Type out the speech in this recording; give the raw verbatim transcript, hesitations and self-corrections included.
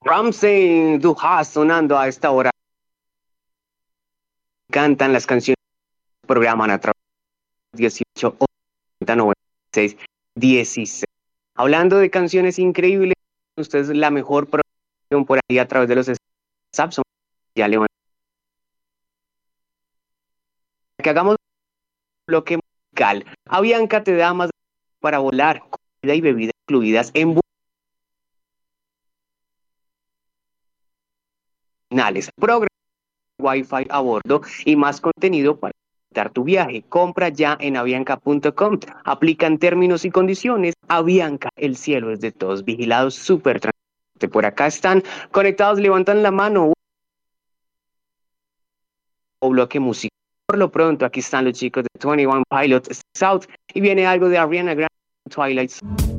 Ramsey Duhas sonando a esta hora. Cantan las canciones que programan a través de dieciocho noventa y seis dieciséis. Hablando de canciones increíbles, usted es la mejor programación por ahí a través de los Samsung. Ya le van a que hagamos un bloque musical. Avianca te da más para volar, comida y bebida incluidas en finales, programa Wi-Fi a bordo y más contenido para dar tu viaje. Compra ya en avianca punto com. Aplican términos y condiciones. Avianca, el cielo es de todos. Vigilados súper tranquilamente. Por acá están conectados, levantan la mano. O bloque musical. Por lo pronto, aquí están los chicos de veintiuno Pilots South y viene algo de Ariana Grande, Twilight.